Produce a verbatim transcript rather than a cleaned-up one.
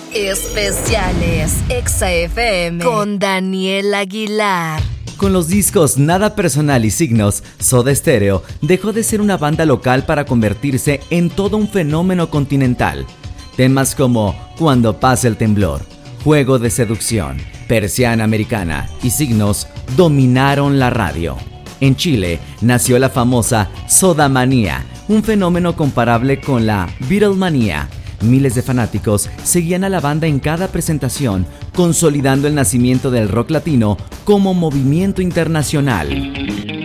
Especiales Exa F M con Daniel Aguilar. Con los discos Nada Personal y Signos, Soda Stereo dejó de ser una banda local para convertirse en todo un fenómeno continental. Temas como Cuando pase el temblor, Juego de seducción, Persiana americana y Signos dominaron la radio. En Chile nació la famosa Sodamanía, un fenómeno comparable con la Beatlemanía. Miles de fanáticos seguían a la banda en cada presentación, consolidando el nacimiento del rock latino como movimiento internacional.